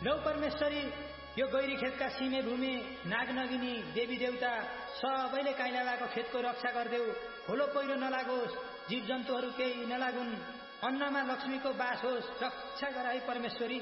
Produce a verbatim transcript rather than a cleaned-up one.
लौ परमेश्वरी, यो गैरी खेतका सिमे भूमि, नागनगिनी, देवी देवता सबैले काइलालाको खेतको रक्षा गर्देऊ। खोलो पहिरो नलागोस्, जीव जन्तुहरू केही नलागुन्, अन्नमा लक्ष्मीको बास होस्, रक्षा गराई परमेश्वरी।